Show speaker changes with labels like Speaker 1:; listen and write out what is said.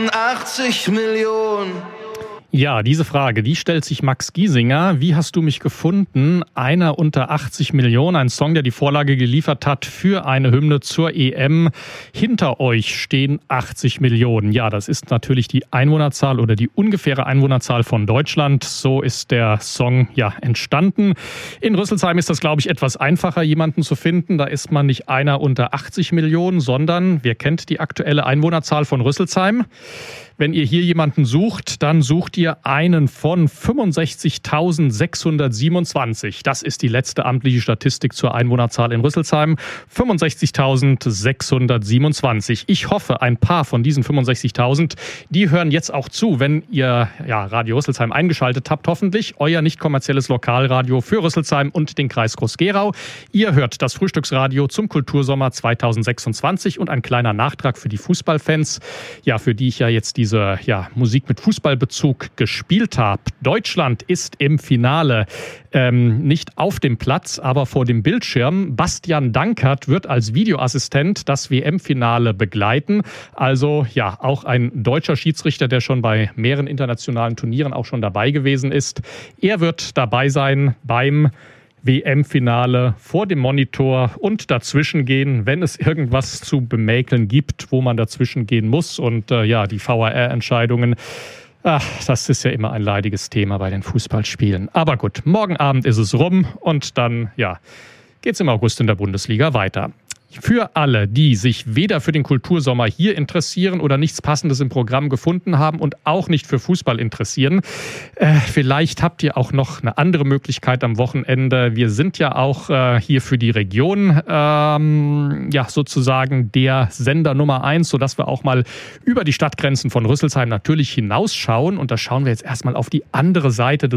Speaker 1: 81 Millionen.
Speaker 2: Ja, diese Frage, die stellt sich Max Giesinger. Wie hast du mich gefunden? Einer unter 80 Millionen, ein Song, der die Vorlage geliefert hat für eine Hymne zur EM. Hinter euch stehen 80 Millionen. Ja, das ist natürlich die Einwohnerzahl oder die ungefähre Einwohnerzahl von Deutschland. So ist der Song ja entstanden. In Rüsselsheim ist das, glaube ich, etwas einfacher, jemanden zu finden. Da ist man nicht einer unter 80 Millionen, sondern wer kennt die aktuelle Einwohnerzahl von Rüsselsheim? Wenn ihr hier jemanden sucht, dann sucht ihr einen von 65.627. Das ist die letzte amtliche Statistik zur Einwohnerzahl in Rüsselsheim. 65.627. Ich hoffe, ein paar von diesen 65.000, die hören jetzt auch zu, wenn ihr Radio Rüsselsheim eingeschaltet habt. Hoffentlich euer nicht kommerzielles Lokalradio für Rüsselsheim und den Kreis Groß-Gerau. Ihr hört das Frühstücksradio zum Kultursommer 2026 und ein kleiner Nachtrag für die Fußballfans, für die ich ja jetzt diese Musik mit Fußballbezug gespielt habe. Deutschland ist im Finale nicht auf dem Platz, aber vor dem Bildschirm. Bastian Dankert wird als Videoassistent das WM-Finale begleiten. Also auch ein deutscher Schiedsrichter, der schon bei mehreren internationalen Turnieren auch schon dabei gewesen ist. Er wird dabei sein beim WM-Finale vor dem Monitor und dazwischen gehen, wenn es irgendwas zu bemäkeln gibt, wo man dazwischen gehen muss. Und die VAR-Entscheidungen, das ist ja immer ein leidiges Thema bei den Fußballspielen. Aber gut, morgen Abend ist es rum und dann geht's im August in der Bundesliga weiter. Für alle, die sich weder für den Kultursommer hier interessieren oder nichts Passendes im Programm gefunden haben und auch nicht für Fußball interessieren, vielleicht habt ihr auch noch eine andere Möglichkeit am Wochenende. Wir sind ja auch hier für die Region sozusagen der Sender Nummer 1, sodass wir auch mal über die Stadtgrenzen von Rüsselsheim natürlich hinausschauen. Und da schauen wir jetzt erstmal auf die andere Seite des